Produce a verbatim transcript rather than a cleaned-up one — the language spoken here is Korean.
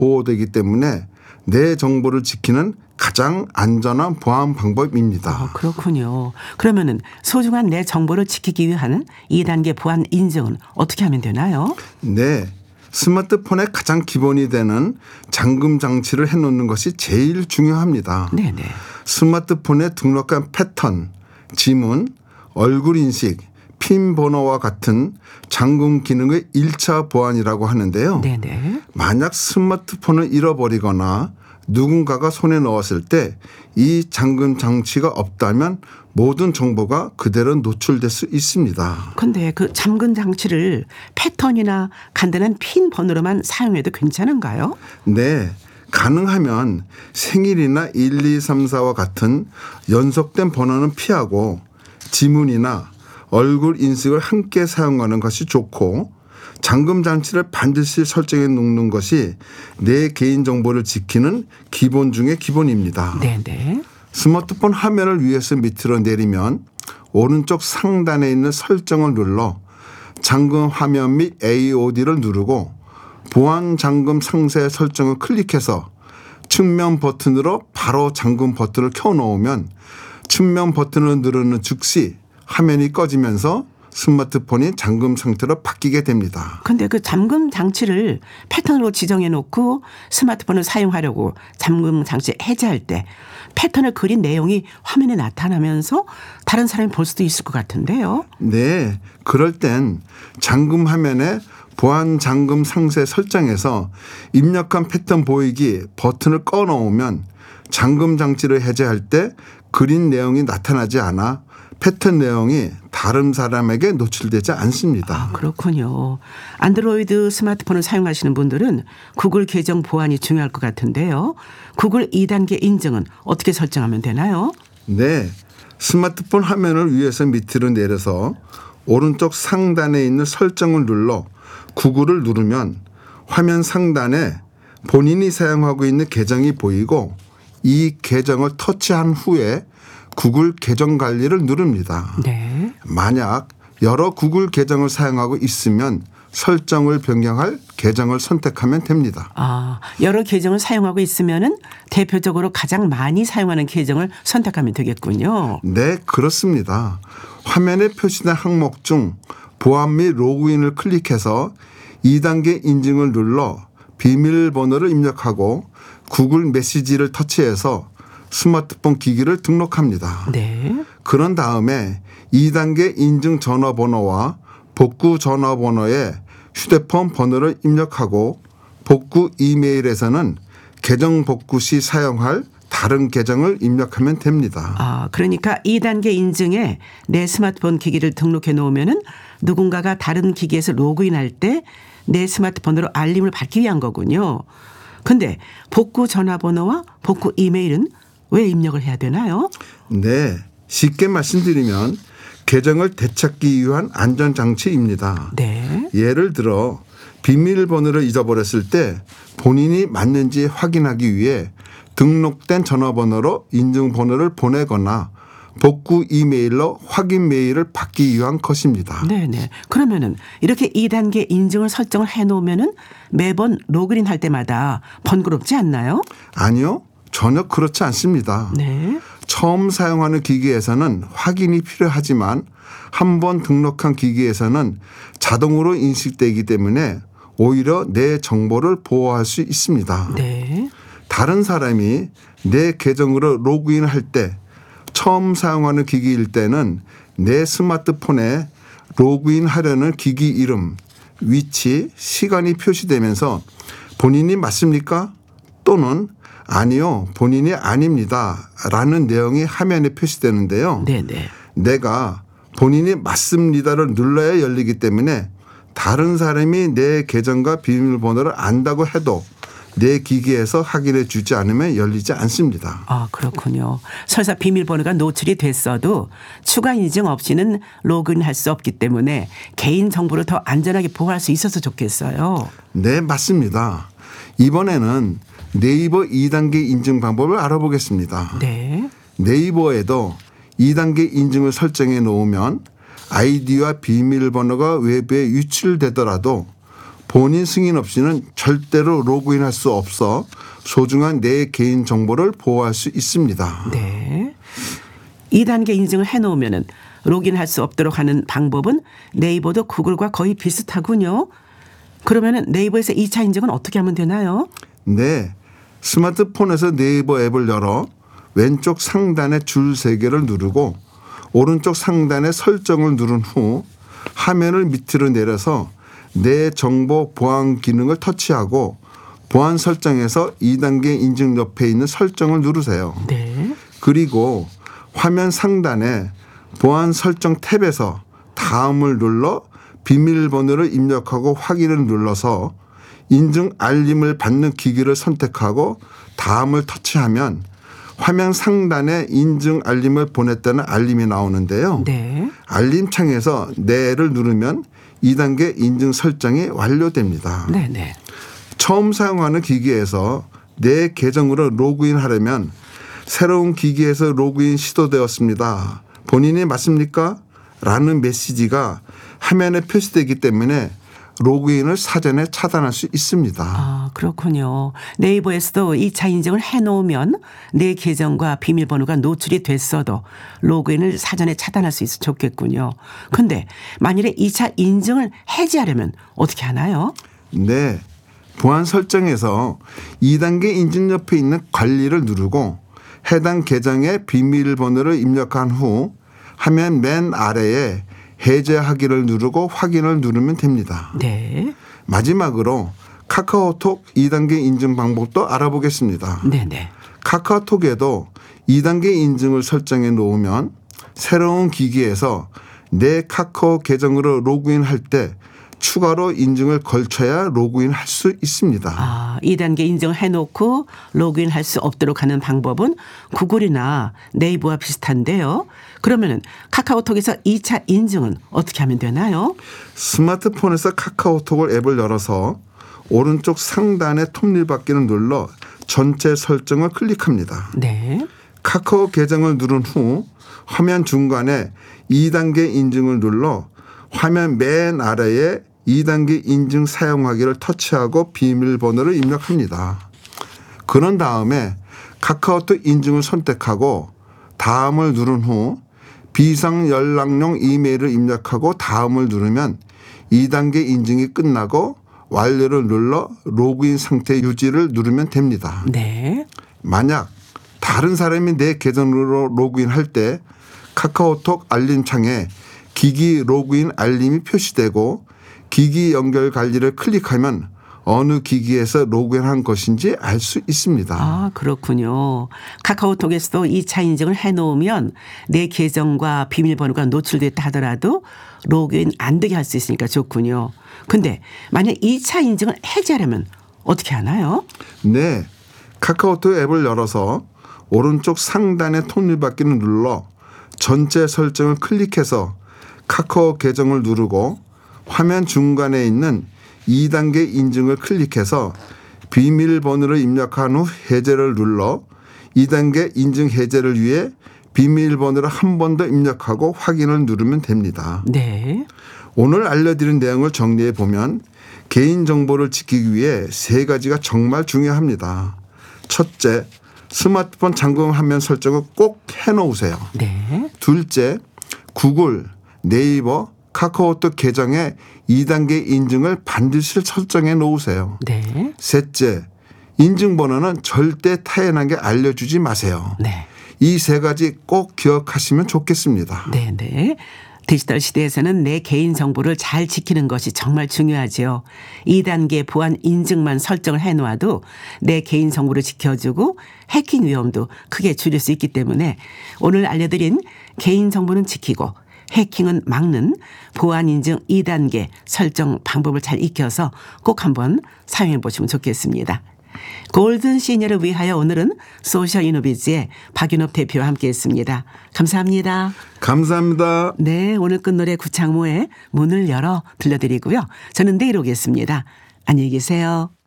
보호되기 때문에 내 정보를 지키는 가장 안전한 보안 방법입니다. 아, 그렇군요. 그러면은 소중한 내 정보를 지키기 위한 이 단계 보안 인증은 어떻게 하면 되나요? 네. 스마트폰의 가장 기본이 되는 잠금 장치를 해놓는 것이 제일 중요합니다. 네네. 스마트폰에 등록한 패턴, 지문, 얼굴 인식, 핀 번호와 같은 잠금 기능의 일 차 보안이라고 하는데요. 네네. 만약 스마트폰을 잃어버리거나 누군가가 손에 넣었을 때 이 잠금 장치가 없다면 모든 정보가 그대로 노출될 수 있습니다. 근데 그 잠금 장치를 패턴이나 간단한 핀 번호로만 사용해도 괜찮은가요? 네. 가능하면 생일이나 일, 이, 삼, 사와 같은 연속된 번호는 피하고 지문이나 얼굴 인식을 함께 사용하는 것이 좋고 잠금 장치를 반드시 설정해 놓는 것이 내 개인정보를 지키는 기본 중의 기본입니다. 네네. 스마트폰 화면을 위에서 밑으로 내리면 오른쪽 상단에 있는 설정을 눌러 잠금 화면 및 에이오디를 누르고 보안 잠금 상세 설정을 클릭해서 측면 버튼으로 바로 잠금 버튼을 켜놓으면 측면 버튼을 누르는 즉시 화면이 꺼지면서 스마트폰이 잠금 상태로 바뀌게 됩니다. 근데 그 잠금 장치를 패턴으로 지정해 놓고 스마트폰을 사용하려고 잠금 장치 해제할 때 패턴을 그린 내용이 화면에 나타나면서 다른 사람이 볼 수도 있을 것 같은데요. 네. 그럴 땐 잠금 화면에 보안 잠금 상세 설정에서 입력한 패턴 보이기 버튼을 꺼 놓으면 잠금 장치를 해제할 때 그린 내용이 나타나지 않아 패턴 내용이 다른 사람에게 노출되지 않습니다. 아, 그렇군요. 안드로이드 스마트폰을 사용하시는 분들은 구글 계정 보안이 중요할 것 같은데요. 구글 이 단계 인증은 어떻게 설정하면 되나요? 네. 스마트폰 화면을 위에서 밑으로 내려서 오른쪽 상단에 있는 설정을 눌러 구글을 누르면 화면 상단에 본인이 사용하고 있는 계정이 보이고 이 계정을 터치한 후에 구글 계정 관리를 누릅니다. 네. 만약 여러 구글 계정을 사용하고 있으면 설정을 변경할 계정을 선택하면 됩니다. 아, 여러 계정을 사용하고 있으면은 대표적으로 가장 많이 사용하는 계정을 선택하면 되겠군요. 네, 그렇습니다. 화면에 표시된 항목 중 보안 및 로그인을 클릭해서 이 단계 인증을 눌러 비밀번호를 입력하고 구글 메시지를 터치해서 스마트폰 기기를 등록합니다. 네. 그런 다음에 이 단계 인증 전화번호와 복구 전화번호에 휴대폰 번호를 입력하고 복구 이메일에서는 계정 복구 시 사용할 다른 계정을 입력하면 됩니다. 아, 그러니까 이 단계 인증에 내 스마트폰 기기를 등록해 놓으면은 누군가가 다른 기기에서 로그인할 때 내 스마트폰으로 알림을 받기 위한 거군요. 근데 복구 전화번호와 복구 이메일은 왜 입력을 해야 되나요? 네, 쉽게 말씀드리면 계정을 되찾기 위한 안전장치입니다. 네. 예를 들어 비밀번호를 잊어버렸을 때 본인이 맞는지 확인하기 위해 등록된 전화번호로 인증번호를 보내거나 복구 이메일로 확인 메일을 받기 위한 것입니다. 네네. 그러면은 이렇게 이 단계 인증을 설정을 해놓으면은 매번 로그인 할 때마다 번거롭지 않나요? 아니요. 전혀 그렇지 않습니다. 네. 처음 사용하는 기기에서는 확인이 필요하지만 한 번 등록한 기기에서는 자동으로 인식되기 때문에 오히려 내 정보를 보호할 수 있습니다. 네. 다른 사람이 내 계정으로 로그인할 때 처음 사용하는 기기일 때는 내 스마트폰에 로그인하려는 기기 이름, 위치, 시간이 표시되면서 본인이 맞습니까? 또는 아니요, 본인이 아닙니다. 라는 내용이 화면에 표시되는데요. 네네. 내가 본인이 맞습니다를 눌러야 열리기 때문에 다른 사람이 내 계정과 비밀번호를 안다고 해도 내 기기에서 확인해 주지 않으면 열리지 않습니다. 아, 그렇군요. 설사 비밀번호가 노출이 됐어도 추가 인증 없이는 로그인할 수 없기 때문에 개인 정보를 더 안전하게 보호할 수 있어서 좋겠어요. 네, 맞습니다. 이번에는 네이버 이 단계 인증 방법을 알아보겠습니다. 네. 네이버에도 이 단계 인증을 설정해 놓으면 아이디와 비밀번호가 외부에 유출되더라도 본인 승인 없이는 절대로 로그인할 수 없어 소중한 내 개인 정보를 보호할 수 있습니다. 네. 이 단계 인증을 해놓으면은 로그인할 수 없도록 하는 방법은 네이버도 구글과 거의 비슷하군요. 그러면은 네이버에서 이 차 인증은 어떻게 하면 되나요? 네. 스마트폰에서 네이버 앱을 열어 왼쪽 상단에 줄 세 개를 누르고 오른쪽 상단에 설정을 누른 후 화면을 밑으로 내려서 내 정보 보안 기능을 터치하고 보안 설정에서 이 단계 인증 옆에 있는 설정을 누르세요. 네. 그리고 화면 상단에 보안 설정 탭에서 다음을 눌러 비밀번호를 입력하고 확인을 눌러서 인증 알림을 받는 기기를 선택하고 다음을 터치하면 화면 상단에 인증 알림을 보냈다는 알림이 나오는데요. 네. 알림 창에서 네를 누르면 이 단계 인증 설정이 완료됩니다. 네, 네. 처음 사용하는 기기에서 내 계정으로 로그인하려면 새로운 기기에서 로그인 시도되었습니다. 본인이 맞습니까? 라는 메시지가 화면에 표시되기 때문에 로그인을 사전에 차단할 수 있습니다. 아, 그렇군요. 네이버에서도 이 차 인증을 해놓으면 내 계정과 비밀번호가 노출이 됐어도 로그인을 사전에 차단할 수 있어 좋겠군요. 근데 만일에 이 차 인증을 해지하려면 어떻게 하나요? 네. 보안 설정에서 이 단계 인증 옆에 있는 관리를 누르고 해당 계정의 비밀번호를 입력한 후 화면 맨 아래에 해제하기를 누르고 확인을 누르면 됩니다. 네. 마지막으로 카카오톡 이 단계 인증 방법도 알아보겠습니다. 네네. 카카오톡에도 이 단계 인증을 설정해 놓으면 새로운 기기에서 내 카카오 계정으로 로그인할 때 추가로 인증을 걸쳐야 로그인할 수 있습니다. 아, 이 단계 인증을 해놓고 로그인할 수 없도록 하는 방법은 구글이나 네이버와 비슷한데요. 그러면은 카카오톡에서 이 차 인증은 어떻게 하면 되나요? 스마트폰에서 카카오톡을 앱을 열어서 오른쪽 상단의 톱니바퀴를 눌러 전체 설정을 클릭합니다. 네. 카카오 계정을 누른 후 화면 중간에 이 단계 인증을 눌러 화면 맨 아래에 이 단계 인증 사용하기를 터치하고 비밀번호를 입력합니다. 그런 다음에 카카오톡 인증을 선택하고 다음을 누른 후 비상 연락용 이메일을 입력하고 다음을 누르면 이 단계 인증이 끝나고 완료를 눌러 로그인 상태 유지를 누르면 됩니다. 네. 만약 다른 사람이 내 계정으로 로그인할 때 카카오톡 알림창에 기기 로그인 알림이 표시되고 기기 연결 관리를 클릭하면 어느 기기에서 로그인한 것인지 알 수 있습니다. 아, 그렇군요. 카카오톡에서도 이 차 인증을 해놓으면 내 계정과 비밀번호가 노출됐다 하더라도 로그인 안 되게 할 수 있으니까 좋군요. 근데 만약 이 차 인증을 해제하려면 어떻게 하나요? 네. 카카오톡 앱을 열어서 오른쪽 상단의 톱니바퀴를 눌러 전체 설정을 클릭해서 카카오 계정을 누르고 화면 중간에 있는 이 단계 인증을 클릭해서 비밀번호를 입력한 후 해제를 눌러 이 단계 인증 해제를 위해 비밀번호를 한 번 더 입력하고 확인을 누르면 됩니다. 네. 오늘 알려드린 내용을 정리해 보면 개인정보를 지키기 위해 세 가지가 정말 중요합니다. 첫째, 스마트폰 잠금 화면 설정을 꼭 해놓으세요. 네. 둘째, 구글, 네이버, 카카오톡 계정에 이 단계 인증을 반드시 설정해 놓으세요. 네. 셋째, 인증번호는 절대 타인에게 알려주지 마세요. 네. 이 세 가지 꼭 기억하시면 좋겠습니다. 네, 네. 디지털 시대에서는 내 개인 정보를 잘 지키는 것이 정말 중요하죠. 이 단계 보안 인증만 설정을 해놓아도 내 개인 정보를 지켜주고 해킹 위험도 크게 줄일 수 있기 때문에 오늘 알려드린 개인 정보는 지키고 해킹은 막는 보안 인증 이 단계 설정 방법을 잘 익혀서 꼭 한번 사용해 보시면 좋겠습니다. 골든 시니어를 위하여 오늘은 소셜 이노비즈의 박윤옥 대표와 함께했습니다. 감사합니다. 감사합니다. 네, 오늘 끝노래 구창모의 문을 열어 들려드리고요. 저는 내일 오겠습니다. 안녕히 계세요.